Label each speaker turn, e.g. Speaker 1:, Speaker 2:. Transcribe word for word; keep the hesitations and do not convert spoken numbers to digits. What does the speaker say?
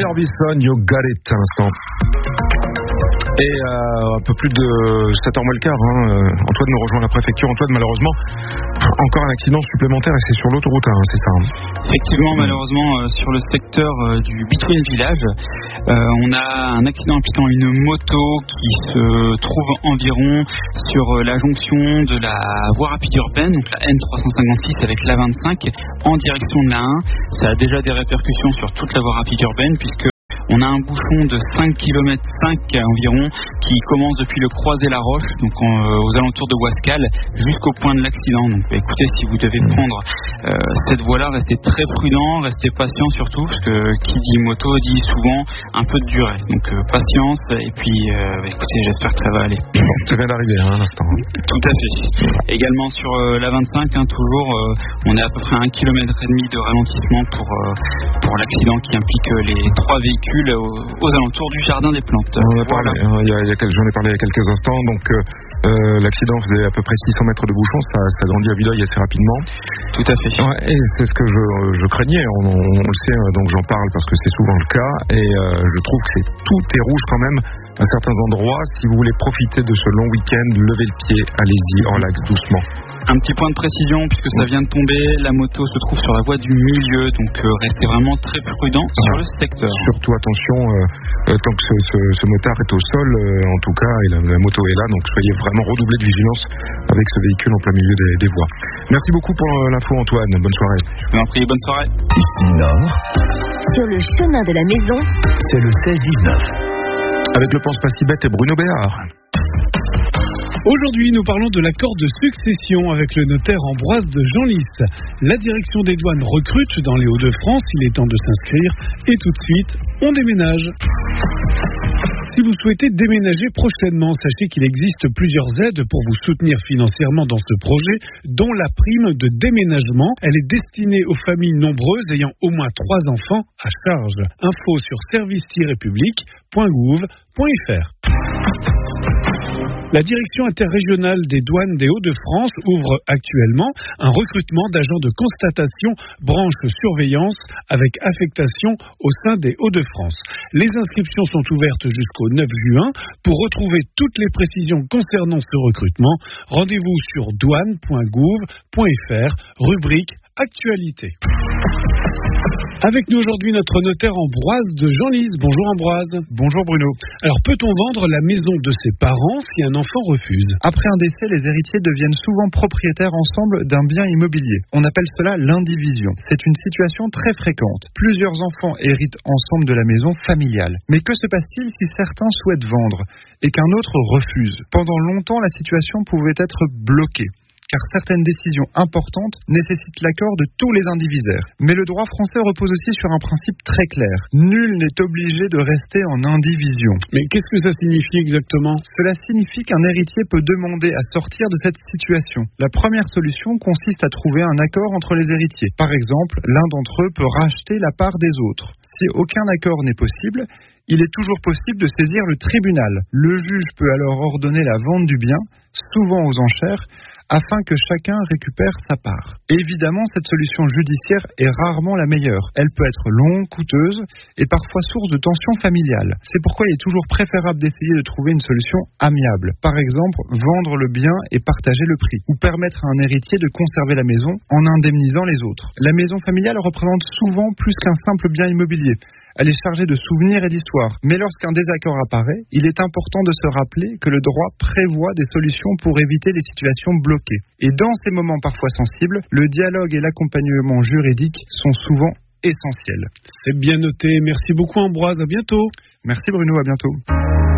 Speaker 1: Roy Orbison, You Got It, à l'instant. Et euh, un peu plus de sept heures moins le quart, hein, euh, Antoine nous rejoint à la préfecture. Antoine, malheureusement, encore un accident supplémentaire et c'est sur l'autoroute, hein, c'est ça hein.
Speaker 2: Effectivement, malheureusement, euh, sur le secteur euh, du Between Village, euh, on a un accident impliquant une moto qui se trouve environ sur euh, la jonction de la voie rapide urbaine, donc la N trois cent cinquante-six avec l'A vingt-cinq, en direction de l'A un. Ça a déjà des répercussions sur toute la voie rapide urbaine, puisque on a un bouchon de cinq virgule cinq kilomètres environ qui commence depuis le Croisé-la-Roche, donc euh, aux alentours de Wascal, jusqu'au point de l'accident. Donc bah, écoutez, si vous devez prendre euh, cette voie-là, restez très prudent, restez patient surtout, parce que qui dit moto dit souvent un peu de durée. Donc euh, patience, et puis euh, bah, écoutez, j'espère que ça va aller.
Speaker 1: Bon, ça vient d'arriver hein, à l'instant.
Speaker 2: Tout à fait. Également sur euh, l'A vingt-cinq, hein, toujours, euh, on est à peu près un kilomètre et demi de ralentissement pour, euh, pour l'accident qui implique euh, les trois véhicules aux alentours du jardin des plantes.
Speaker 1: On en a parlé, voilà. hein, il y a, il y a, j'en ai parlé il y a quelques instants. Donc euh, euh, l'accident faisait à peu près six cents mètres de bouchon, ça, ça grandit à vue d'œil assez rapidement.
Speaker 2: Tout à fait.
Speaker 1: Ouais, et c'est ce que je, je craignais, on, on, on le sait, donc j'en parle parce que c'est souvent le cas. Et euh, je trouve que c'est, tout est rouge quand même à certains endroits. Si vous voulez profiter de ce long week-end, levez le pied, allez-y, relax, doucement.
Speaker 2: Un petit point de précision, puisque ça vient de tomber, la moto se trouve sur la voie du milieu, donc euh, restez vraiment très prudent ah, sur le secteur.
Speaker 1: Surtout attention, euh, euh, tant que ce, ce, ce motard est au sol, euh, en tout cas, et la, la moto est là, donc soyez vraiment redoublés de vigilance avec ce véhicule en plein milieu des, des voies. Merci beaucoup pour l'info Antoine, bonne soirée.
Speaker 2: Je vous en prie, bonne soirée.
Speaker 3: Ici Nord. Sur le chemin de la maison, c'est le seize dix-neuf.
Speaker 1: Avec le Pense pas si bête et Bruno Béard.
Speaker 4: Aujourd'hui, nous parlons de l'accord de succession avec le notaire Ambroise de Genlis. La direction des douanes recrute dans les Hauts-de-France. Il est temps de s'inscrire. Et tout de suite, on déménage. Si vous souhaitez déménager prochainement, sachez qu'il existe plusieurs aides pour vous soutenir financièrement dans ce projet, dont la prime de déménagement. Elle est destinée aux familles nombreuses ayant au moins trois enfants à charge. Info sur service tiret public point gouv point f r. La direction interrégionale des douanes des Hauts-de-France ouvre actuellement un recrutement d'agents de constatation branche surveillance avec affectation au sein des Hauts-de-France. Les inscriptions sont ouvertes jusqu'au neuf juin. Pour retrouver toutes les précisions concernant ce recrutement, rendez-vous sur douane point gouv point f r, rubrique Actualité. Avec nous aujourd'hui notre notaire Ambroise de Genlis. Bonjour Ambroise.
Speaker 5: Bonjour Bruno.
Speaker 4: Alors peut-on vendre la maison de ses parents si un enfant refuse ?
Speaker 5: Après un décès, les héritiers deviennent souvent propriétaires ensemble d'un bien immobilier. On appelle cela l'indivision. C'est une situation très fréquente. Plusieurs enfants héritent ensemble de la maison familiale. Mais que se passe-t-il si certains souhaitent vendre et qu'un autre refuse ? Pendant longtemps, la situation pouvait être bloquée, car certaines décisions importantes nécessitent l'accord de tous les indivisaires. Mais le droit français repose aussi sur un principe très clair. Nul n'est obligé de rester en indivision.
Speaker 4: Mais qu'est-ce que ça signifie exactement ?
Speaker 5: Cela signifie qu'un héritier peut demander à sortir de cette situation. La première solution consiste à trouver un accord entre les héritiers. Par exemple, l'un d'entre eux peut racheter la part des autres. Si aucun accord n'est possible, il est toujours possible de saisir le tribunal. Le juge peut alors ordonner la vente du bien, souvent aux enchères, afin que chacun récupère sa part. Évidemment, cette solution judiciaire est rarement la meilleure. Elle peut être longue, coûteuse et parfois source de tensions familiales. C'est pourquoi il est toujours préférable d'essayer de trouver une solution amiable. Par exemple, vendre le bien et partager le prix, ou permettre à un héritier de conserver la maison en indemnisant les autres. La maison familiale représente souvent plus qu'un simple bien immobilier. Elle est chargée de souvenirs et d'histoires. Mais lorsqu'un désaccord apparaît, il est important de se rappeler que le droit prévoit des solutions pour éviter les situations bloquées. Et dans ces moments parfois sensibles, le dialogue et l'accompagnement juridique sont souvent essentiels.
Speaker 4: C'est bien noté. Merci beaucoup Ambroise. À bientôt.
Speaker 5: Merci Bruno, à bientôt.